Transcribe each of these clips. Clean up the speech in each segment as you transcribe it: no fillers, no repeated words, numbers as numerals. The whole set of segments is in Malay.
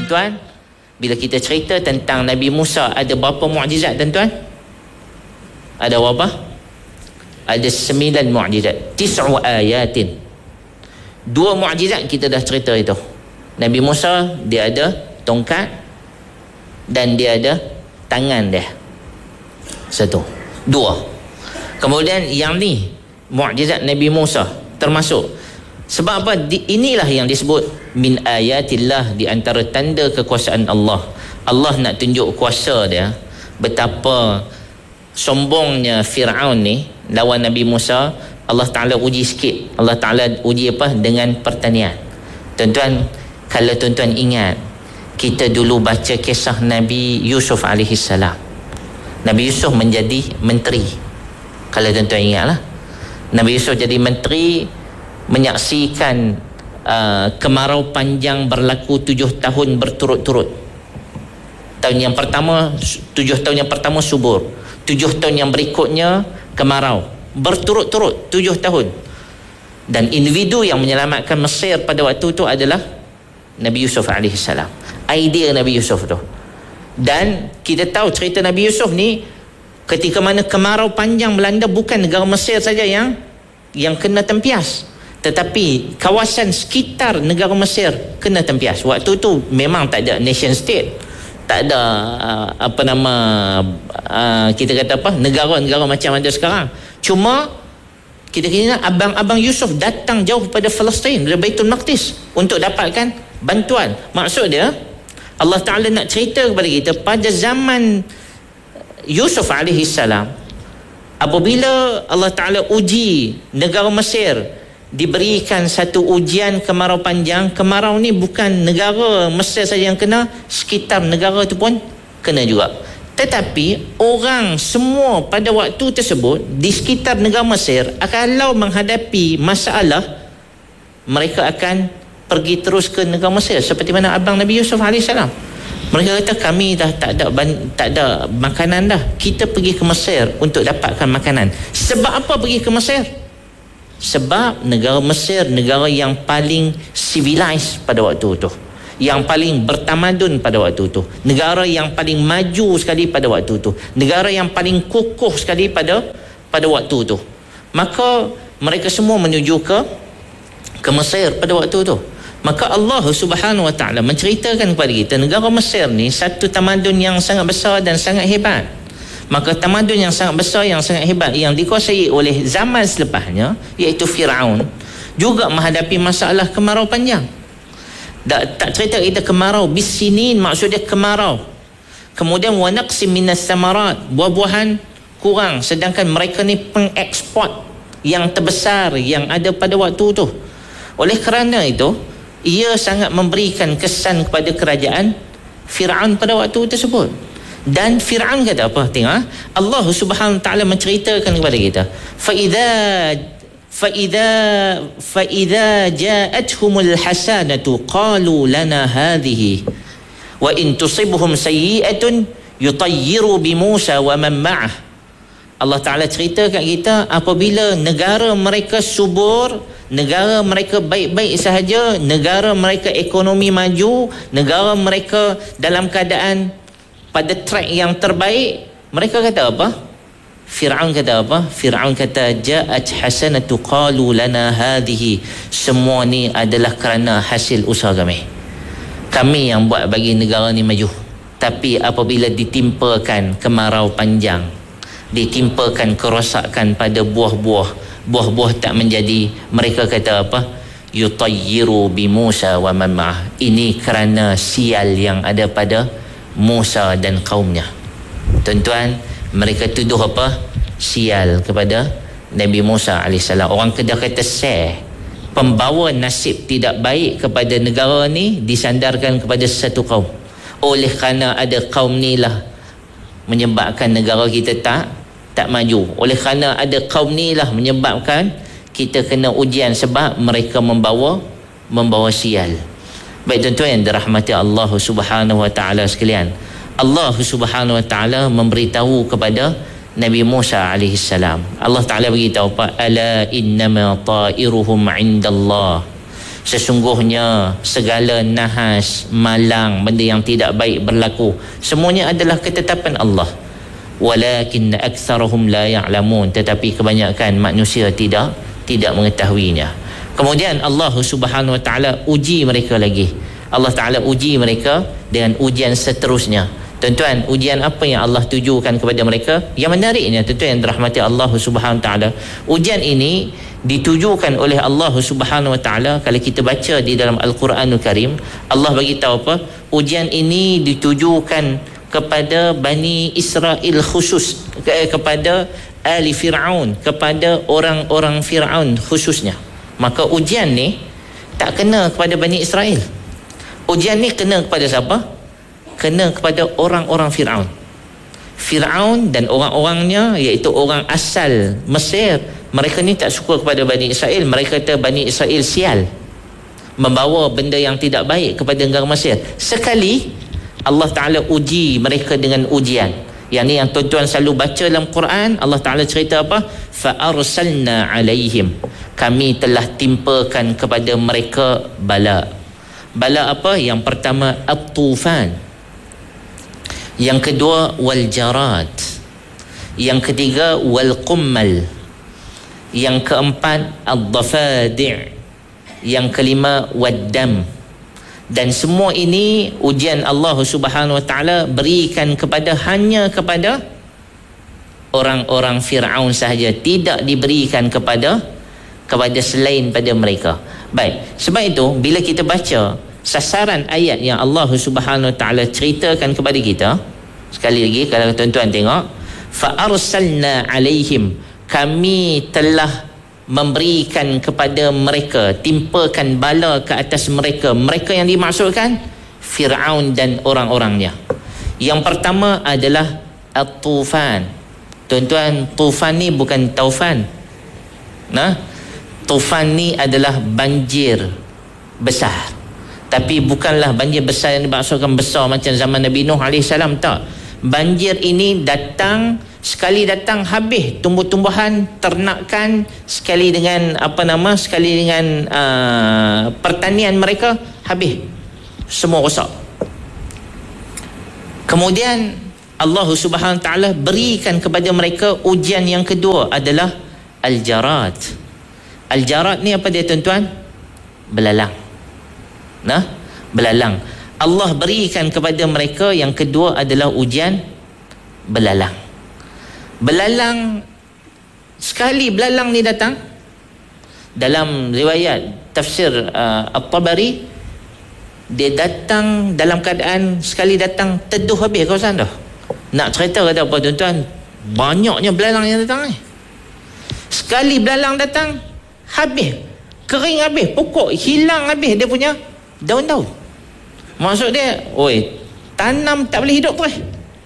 tuan-tuan, bila kita cerita tentang Nabi Musa, ada berapa mukjizat tuan-tuan? Ada berapa? Ada 9 mukjizat, 9 ayatin. 2 mukjizat kita dah cerita itu. Nabi Musa dia ada tongkat dan dia ada tangan dia. 1, 2. Kemudian yang ni mukjizat Nabi Musa termasuk. Sebab apa? Inilah yang disebut min ayatillah, di antara tanda kekuasaan Allah. Allah nak tunjuk kuasa dia. Betapa sombongnya Fir'aun ni lawan Nabi Musa. Allah Ta'ala uji sikit. Allah Ta'ala uji apa? Dengan pertanian. Tuan-tuan, kalau tuan-tuan ingat, kita dulu baca kisah Nabi Yusuf alaihissalam. Nabi Yusuf menjadi menteri. Kalau tuan-tuan ingatlah, Nabi Yusuf jadi menteri, menyaksikan kemarau panjang berlaku 7 tahun berturut-turut. Tahun yang pertama, 7 tahun yang pertama subur, 7 tahun yang berikutnya kemarau berturut-turut 7 tahun. Dan individu yang menyelamatkan Mesir pada waktu itu adalah Nabi Yusuf alaihissalam. Idea Nabi Yusuf tu. Dan kita tahu cerita Nabi Yusuf ni, ketika mana kemarau panjang melanda, bukan negara Mesir saja yang kena tempias, tetapi kawasan sekitar negara Mesir kena tempias. Waktu tu memang tak ada nation state, tak ada kita kata apa, negara-negara macam ada sekarang. Cuma kita kena abang-abang Yusuf datang jauh pada Palestin, dari Baitul Maqdis, untuk dapatkan bantuan. Maksud dia, Allah Ta'ala nak cerita kepada kita, pada zaman Yusuf alaihissalam, apabila Allah Ta'ala uji negara Mesir, diberikan satu ujian kemarau panjang. Kemarau ni bukan negara Mesir saja yang kena, sekitar negara tu pun kena juga. Tetapi orang semua pada waktu tersebut di sekitar negara Mesir, kalau menghadapi masalah, mereka akan pergi terus ke negara Mesir, seperti mana abang Nabi Yusuf alaihissalam. Mereka kata, kami dah tak ada makanan dah, kita pergi ke Mesir untuk dapatkan makanan. Sebab apa pergi ke Mesir? Sebab negara Mesir negara yang paling civilized pada waktu itu, yang paling bertamadun pada waktu itu, negara yang paling maju sekali pada waktu itu, negara yang paling kokoh sekali pada waktu itu. Maka mereka semua menuju ke Mesir pada waktu itu. Maka Allah Subhanahu Wa Ta'ala menceritakan kepada kita, negara Mesir ni satu tamadun yang sangat besar dan sangat hebat. Maka tamadun yang sangat besar, yang sangat hebat, yang dikuasai oleh zaman selepasnya, iaitu Fir'aun, juga menghadapi masalah kemarau panjang. Tak cerita kita kemarau bisinin, maksudnya kemarau. Kemudian wa naqsim minas samarat, buah-buahan kurang, sedangkan mereka ni pengeksport yang terbesar yang ada pada waktu itu. Oleh kerana itu, ia sangat memberikan kesan kepada kerajaan Fir'aun pada waktu tersebut. Dan Fir'aun kata apa? Tengok, Allah Subhanahu Wa Ta'ala menceritakan kepada kita, فَإِذَا جَاءَتْهُمُ الْحَسَنَةُ قَالُوا لَنَا هَذِهِ وَإِن تُصِبْهُمْ سَيِّئَةٌ يُطَيِّرُوا بِمُوسَى وَمَنْ مَعَهُ. Allah Ta'ala cerita kat kita, apabila negara mereka subur, negara mereka baik-baik sahaja, negara mereka ekonomi maju, negara mereka dalam keadaan pada track yang terbaik, mereka kata apa? Fir'aun kata apa? Fir'aun kata, ja'at hasanatu qalu lana hadhihi, semua ni adalah kerana hasil usaha kami yang buat bagi negara ni maju. Tapi apabila ditimpakan kemarau panjang, ditimpakan kerosakan pada buah-buah tak menjadi, mereka kata apa? Yutayyiru bi Musa wa man ma'ah, ini kerana sial yang ada pada Musa dan kaumnya. Tuan-tuan, mereka tuduh apa? Sial kepada Nabi Musa AS. Orang Kedah kata pembawa nasib tidak baik kepada negara ni disandarkan kepada satu kaum. Oleh kerana ada kaum ni lah menyebabkan negara kita tak maju. Oleh kerana ada kaum ni lah menyebabkan kita kena ujian, sebab mereka membawa sial. Baik tuan-tuan yang dirahmati Allah Subhanahu Wa Ta'ala sekalian, Allah Subhanahu Wa Ta'ala memberitahu kepada Nabi Musa alaihissalam. Allah Ta'ala beritahu apa? Ala innama ta'iruhum indallah, Sesungguhnya segala nahas, malang, benda yang tidak baik berlaku, semuanya adalah ketetapan Allah. Walakin aktsarahum la ya'lamun, tetapi kebanyakan manusia tidak mengetahuinya. Kemudian Allah Subhanahu wa taala uji mereka lagi. Allah Taala uji mereka dengan ujian seterusnya. Tuan-tuan, ujian apa yang Allah tujukan kepada mereka? Yang menariknya, tuan-tuan yang dirahmati Allah Subhanahu wa taala, ujian ini ditujukan oleh Allah Subhanahu wa taala. Kalau kita baca di dalam Al-Quranul Karim, Allah bagi tahu apa? Ujian ini ditujukan kepada Bani Israel khusus, kepada ahli Fir'aun, kepada orang-orang Fir'aun khususnya. Maka ujian ni tak kena kepada Bani Israel. Ujian ni kena kepada siapa? Kena kepada orang-orang Fir'aun. Fir'aun dan orang-orangnya, iaitu orang asal Mesir, mereka ni tak suka kepada Bani Israel. Mereka kata Bani Israel sial, membawa benda yang tidak baik kepada negara Mesir. Sekali Allah Ta'ala uji mereka dengan ujian. Yang ni yang tuan-tuan selalu baca dalam Quran. Allah Ta'ala cerita apa? Fa'arsalna alaihim, kami telah timpakan kepada mereka bala. Bala apa? Yang pertama at-tufan, yang kedua wal jarad, yang ketiga wal qummal, yang keempat ad-dafadi', yang kelima wad-dam. Dan semua ini ujian Allah Subhanahu wa taala berikan hanya kepada orang-orang Fir'aun sahaja, tidak diberikan kepada selain pada mereka. Baik, sebab itu bila kita baca sasaran ayat yang Allah Subhanahu wa taala ceritakan kepada kita, sekali lagi kalau tuan-tuan tengok, fa arsalna alaihim, kami telah memberikan kepada mereka, timpakan bala ke atas mereka. Mereka yang dimaksudkan Fir'aun dan orang-orangnya. Yang pertama adalah at-tufan. Tuan-tuan, tufan ni bukan taufan. Tufan ni adalah banjir besar. Tapi bukanlah banjir besar yang dimaksudkan besar macam zaman Nabi Nuh AS, tak. Banjir ini datang, sekali datang habis tumbuh-tumbuhan, ternakan, sekali dengan pertanian mereka, habis, semua rosak. Kemudian Allah Subhanahu wa taala berikan kepada mereka ujian yang kedua adalah al-jarad. Al-jarad ni apa dia tuan-tuan? Belalang. Belalang. Allah berikan kepada mereka yang kedua adalah ujian belalang. Belalang, sekali belalang ni datang, dalam riwayat tafsir At-Tabari, dia datang dalam keadaan sekali datang teduh habis kawasan dah. Nak cerita kata apa tuan-tuan? Banyaknya belalang yang datang ni. Sekali belalang datang, habis, kering habis, pokok hilang habis dia punya daun-daun. Maksud dia, tanam tak boleh hidup terus.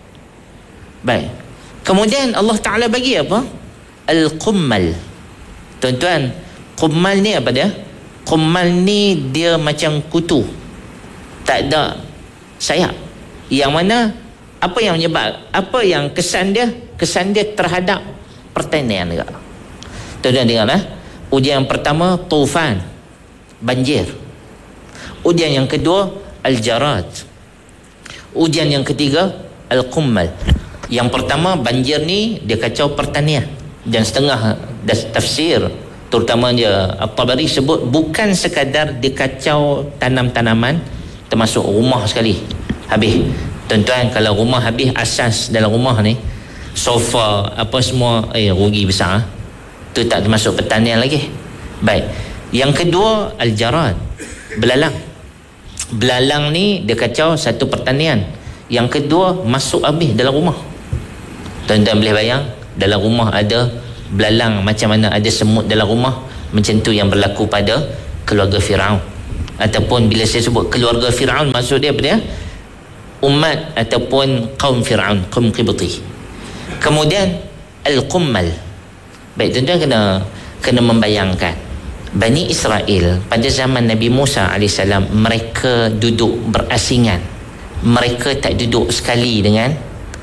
Baik. Kemudian Allah Ta'ala bagi apa? Al-qummal. Tuan-tuan, qummal ni apa dia? Qummal ni dia macam kutu, tak ada sayap. Yang mana, apa yang menyebab, apa yang kesan dia? Kesan dia terhadap pertanian juga. Tuan-tuan dengar ujian yang pertama tufan, banjir. Ujian yang kedua al-jarad. Ujian yang ketiga al-qummal. Yang pertama banjir ni dia kacau pertanian, dan setengah tafsir terutamanya At-Tabari sebut bukan sekadar dia kacau tanam-tanaman, termasuk rumah sekali habis. Tuan-tuan, kalau rumah habis, asas dalam rumah ni, sofa apa semua, rugi besar. Tu tak termasuk pertanian lagi. Baik. Yang kedua al-jarad, belalang. Belalang ni dia kacau satu pertanian. Yang kedua masuk habis dalam rumah. Tuan-tuan boleh bayang, dalam rumah ada belalang, macam mana ada semut dalam rumah. Macam tu yang berlaku pada keluarga Fir'aun. Ataupun bila saya sebut keluarga Fir'aun, maksud dia apa dia? Umat ataupun kaum Fir'aun, kaum Qibti. Kemudian al-qummal. Baik, tuan-tuan kena membayangkan Bani Israel pada zaman Nabi Musa AS, mereka duduk berasingan. Mereka tak duduk sekali dengan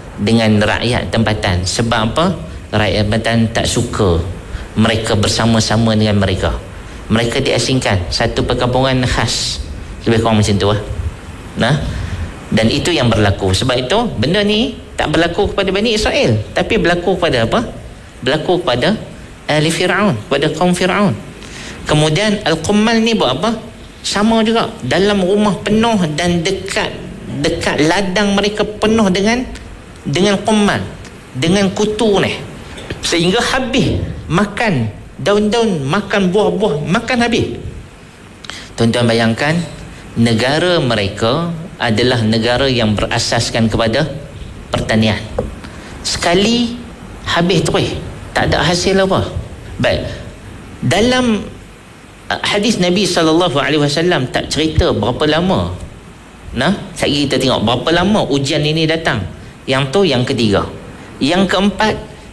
rakyat tempatan. Sebab apa? Rakyat tempatan tak suka mereka bersama-sama dengan mereka. mereka diasingkan, satu perkampungan khas, lebih kurang macam tu lah. Nah, dan itu yang berlaku. Sebab itu benda ni tak berlaku kepada Bani Israel, tapi berlaku kepada apa? Berlaku kepada ahli Fir'aun, kepada kaum Fir'aun. Kemudian Al-Qummal ni buat apa? Sama juga, dalam rumah penuh dan dekat ladang mereka penuh dengan qummal, dengan kutu ni, sehingga habis makan daun-daun, makan buah-buah, makan habis. Tuan-tuan bayangkan, negara mereka adalah negara yang berasaskan kepada pertanian. Sekali habis terus, tak ada hasil apa. Baik, dalam hadis Nabi SAW tak cerita berapa lama. Nah, sekali kita tengok berapa lama ujian ini datang. Yang tu yang ketiga. Yang keempat,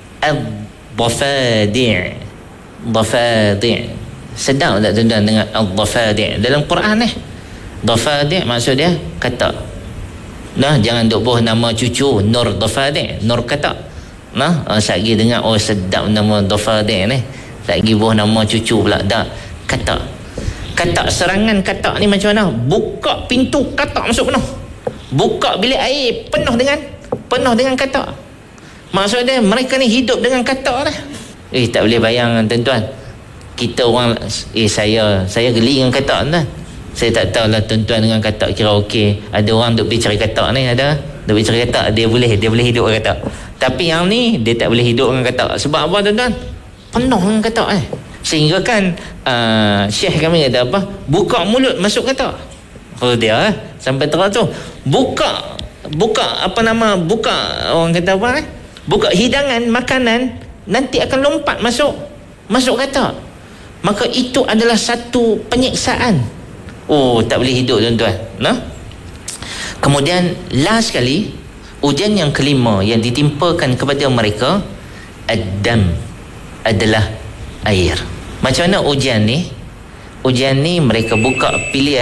al-dhafadi'. Dhafadi'. Sedap tak tuan-tuan dengan al-dhafadi' dalam Quran ni? Dhafadi' maksud dia kata. Nah, jangan duk buh nama cucu Nur Dhafadi', Nur kata. Nah, sekali dengar, oh sedap nama Dhafadi' ni. Sekali buh nama cucu pula dah. Kata serangan kata ni macam mana? Buka pintu kata masuk penuh, buka bilik air penuh dengan kata. Maksud dia mereka ni hidup dengan kata lah. Tak boleh bayang tuan-tuan, kita orang saya geli dengan kata tuan. Saya tak tahulah tuan-tuan dengan kata kira okey. Ada orang duk pergi cari kata ni, ada duk pergi cari kata, dia boleh hidup dengan kata. Tapi yang ni dia tak boleh hidup dengan kata. Sebab apa tuan-tuan? Penuh dengan kata sehingga kan Syekh kami kata apa? Buka mulut masuk kata. Oh dia sampai terus tu. Buka apa nama? Buka, orang kata apa? Buka hidangan makanan, nanti akan lompat masuk kata. Maka itu adalah satu penyiksaan. Oh, tak boleh hidup tuan-tuan. Nah. Kemudian last sekali, ujian yang kelima yang ditimpakan kepada mereka, ad-dam, adalah air. Macam mana ujian ni? Ujian ni mereka buka pilih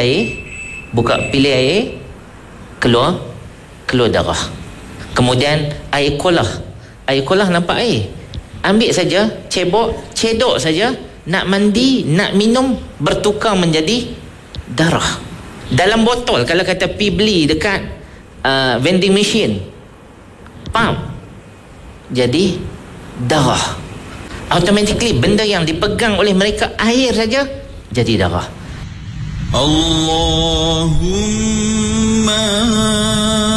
air, keluar darah. Kemudian air kolah nampak air, ambil saja, cedok saja, nak mandi, nak minum, bertukar menjadi darah. Dalam botol, kalau kata pergi beli dekat vending machine, pump, jadi darah. Automatically benda yang dipegang oleh mereka air saja jadi darah. Allahumma